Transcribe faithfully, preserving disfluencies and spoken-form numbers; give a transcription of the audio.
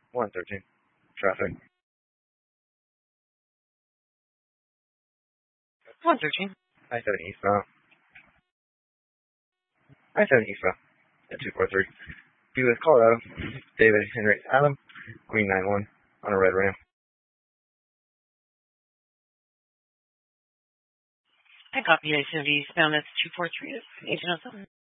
one thirteen. Traffic. one thirteen. I seven eastbound. I seven eastbound. At two four three. Be with Colorado. David Henry Adam. Green nine one. On a red Ram. I copy I seventy eastbound. That's two four three. Agent oh seven.